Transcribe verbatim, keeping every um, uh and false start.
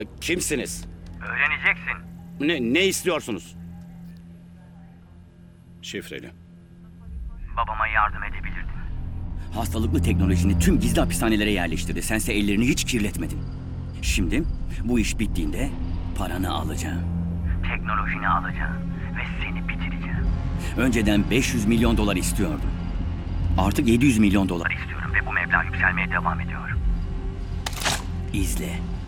Kimsiniz? Öğreneceksin. Ne, ne istiyorsunuz? Şifreli. Babama yardım edebilirdin. Hastalıklı teknolojini tüm gizli hapishanelere yerleştirdi. Sense ellerini hiç kirletmedin. Şimdi bu iş bittiğinde paranı alacağım. Teknolojini alacağım ve seni bitireceğim. Önceden beş yüz milyon dolar istiyordum. Artık yedi yüz milyon dolar. İstiyorum ve bu meblağ yükselmeye devam ediyor. İzle.